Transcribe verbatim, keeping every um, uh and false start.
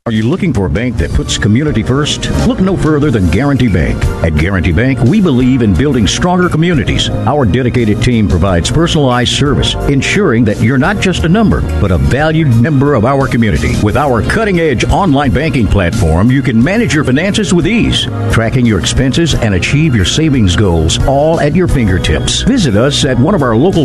Are you looking for a bank that puts community first? Look no further than Guarantee Bank. At Guarantee Bank, we believe in building stronger communities. Our dedicated team provides personalized service, ensuring that you're not just a number, but a valued member of our community. With our cutting-edge online banking platform, you can manage your finances with ease, tracking your expenses and achieve your savings goals all at your fingertips. Visit us at one of our local